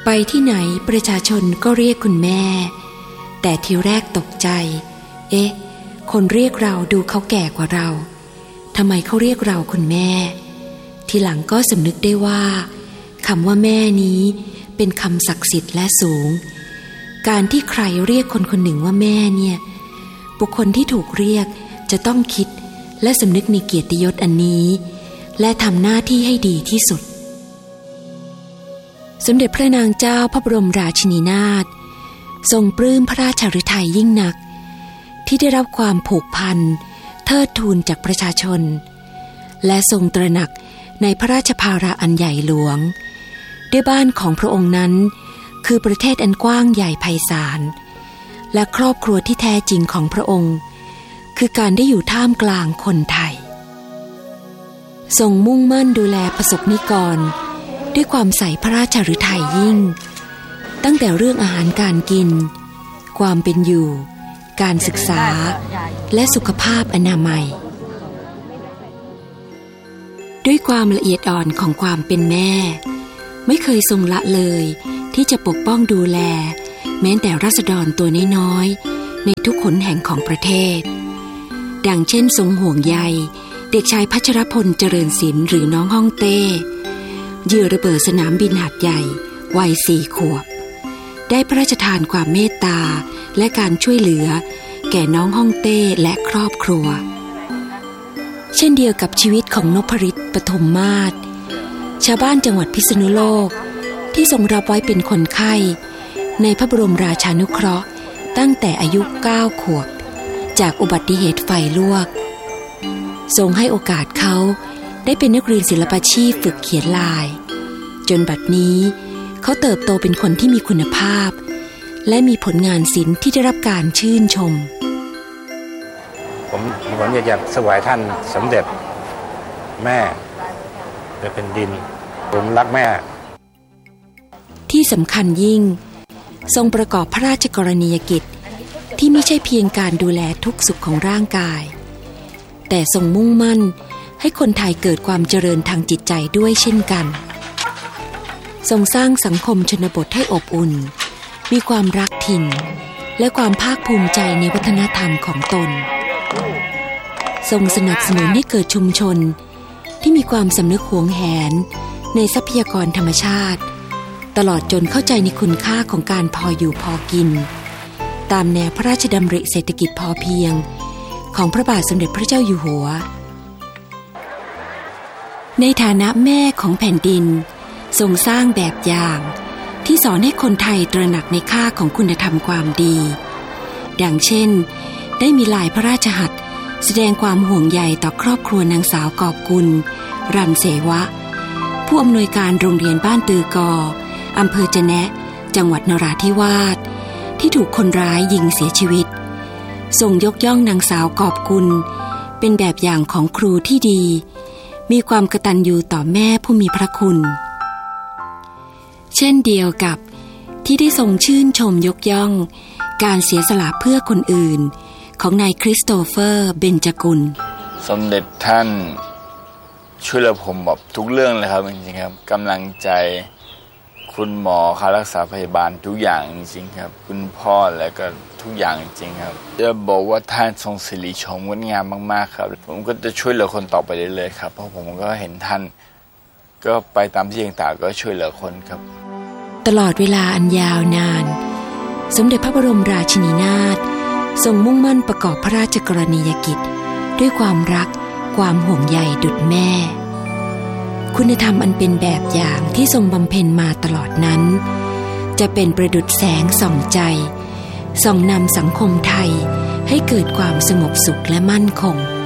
ไปที่ไหนประชาชนก็เรียกคุณแม่แต่ทีแรกตกใจคนเรียกเราดูเขาแก่กว่าเราทำไมเขาเรียกเราคุณแม่ทีหลังก็สำนึกได้ว่าคำว่าแม่นี้เป็นคำศักดิ์สิทธิ์และสูงการที่ใครเรียกคนคนหนึ่งว่าแม่เนี่ยบุคคลที่ถูกเรียกจะต้องคิดและสำนึกในเกียรติยศอันนี้และทำหน้าที่ให้ดีที่สุดสมเด็จพระนางเจ้าพระบรมราชินีนาถทรงปลื้มพระราชฤทัยยิ่งนักที่ได้รับความผูกพันเทิดทูนจากประชาชนและทรงตระหนักในพระราชภาระอันใหญ่หลวงด้วยบ้านของพระองค์นั้นคือประเทศอันกว้างใหญ่ไพศาลและครอบครัวที่แท้จริงของพระองค์คือการได้อยู่ท่ามกลางคนไทยทรงมุ่งมั่นดูแลประสบนิกรด้วยความใส่พระราชฤทัยยิ่งตั้งแต่เรื่องอาหารการกินความเป็นอยู่การศึกษาและสุขภาพอนามัยด้วยความละเอียดอ่อนของความเป็นแม่ไม่เคยทรงละเลยที่จะปกป้องดูแลแม้แต่ราษฎรตัวน้อยๆในทุกขนแห่งของประเทศดังเช่นทรงห่วงใยเด็กชายพัชรพลเจริญศิลป์หรือน้องฮ่องเต้เหยื่อระเบิดสนามบินหาดใหญ่วัย4 ขวบได้พระราชทานความเมตตาและการช่วยเหลือแก่น้องฮ่องเต้และครอบครัวเช่นเดียวกับชีวิตของนพฤทธิ์ปฐมมาศชาวบ้านจังหวัดพิษณุโลกที่ทรงรับไว้เป็นคนไข้ในพระบรมราชานุเคราะห์ตั้งแต่อายุ9 ขวบจากอุบัติเหตุไฟลวกทรงให้โอกาสเขาได้เป็นนักเรียนศิลปาชีพฝึกเขียนลายจนบัดนี้เขาเติบโตเป็นคนที่มีคุณภาพและมีผลงานศิลป์ที่ได้รับการชื่นชมผมอยากถวายท่านสมเด็จแม่และเป็นดินผมรักแม่ที่สำคัญยิ่งทรงประกอบพระราชกรณียกิจที่ไม่ใช่เพียงการดูแลทุกสุขของร่างกายแต่ทรงมุ่งมั่นให้คนไทยเกิดความเจริญทางจิตใจด้วยเช่นกันทรงสร้างสังคมชนบทให้อบอุ่นมีความรักถิ่นและความภาคภูมิใจในวัฒนธรรมของตนทรงสนับสนุนให้เกิดชุมชนที่มีความสำนึกหวงแหนในทรัพยากรธรรมชาติตลอดจนเข้าใจในคุณค่าของการพออยู่พอกินตามแนวพระราชดำริเศรษฐกิจพอเพียงของพระบาทสมเด็จพระเจ้าอยู่หัวในฐานะแม่ของแผ่นดินทรงสร้างแบบอย่างที่สอนให้คนไทยตระหนักในค่าของคุณธรรมความดีดังเช่นได้มีลายพระราชหัตถ์แสดงความห่วงใยต่อครอบครัวนางสาวกอบกุลรันเสวะผู้อำนวยการโรงเรียนบ้านตือกออำเภอจะแนะจังหวัดนราธิวาสที่ถูกคนร้ายยิงเสียชีวิตทรงยกย่องนางสาวกอบกุลเป็นแบบอย่างของครูที่ดีมีความกตัญญูต่อแม่ผู้มีพระคุณเช่นเดียวกับที่ได้ทรงชื่นชมยกย่องการเสียสละเพื่อคนอื่นของนายคริสโตเฟอร์เบญจกุลสมเด็จท่านช่วยเหลือผมแบบทุกเรื่องเลยครับจริงๆครับกำลังใจคุณหมอค่ารักษาพยาบาลทุกอย่างจริงๆครับคุณพ่อแล้วก็ทุกอย่างจริงๆครับจะบอกว่าท่านทรงศิริชมงดงามมากๆครับผมก็จะช่วยเหลือคนต่อไปเรื่อยๆครับเพราะผมก็เห็นท่านก็ไปตามที่ต่างๆก็ช่วยเหลือคนครับตลอดเวลาอันยาวนานสมเด็จพระบรมราชินีนาถทรงมุ่งมั่นประกอบพระราชกรณียกิจด้วยความรักความห่วงใยดุจแม่คุณธรรมอันเป็นแบบอย่างที่ทรงบำเพ็ญมาตลอดนั้นจะเป็นประดุจแสงส่องใจส่องนำสังคมไทยให้เกิดความสงบสุขและมั่นคง